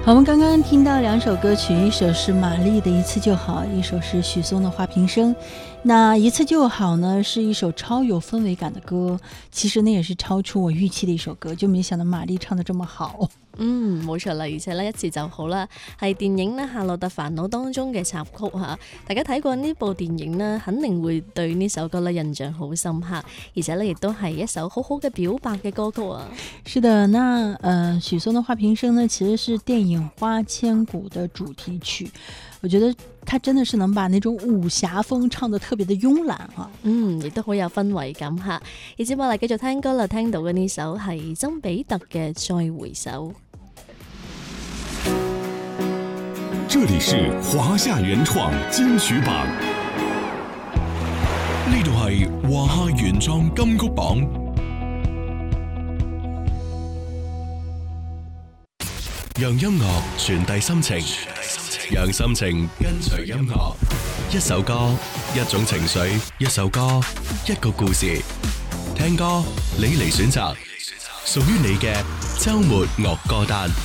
好，我们刚刚听到两首歌曲，一首是马丽的《一次就好》，一首是许嵩的《花瓶声》。那《一次就好》呢，是一首超有氛圍感的歌，其實呢也是超出我預期的一首歌，就沒想到馬麗唱得這麼好。 冇錯啦，而且呢一次就好啦，係電影呢《夏洛特煩惱》當中嘅插曲嚇。大家睇過呢部電影呢，肯定會對呢首歌呢印象好深刻，而且呢亦都係一首好好嘅表白嘅歌曲啊。 是的，那許嵩的《花瓶聲》呢，其實是電影《花千骨》的主題曲。我覺得他真的是能把那種武俠風唱得特別的慵懶啊。 亦都好有氛圍感嚇。而接落嚟繼續聽歌啦，聽到嘅呢首係曾比特嘅《再回首》。 這裡是華夏原創金曲榜，呢度係華夏原創金曲榜。讓音樂傳遞心情，讓心情跟隨音樂。一首歌，一種情緒；一首歌，一個故事。聽歌，你嚟選擇，屬於你嘅週末樂歌單。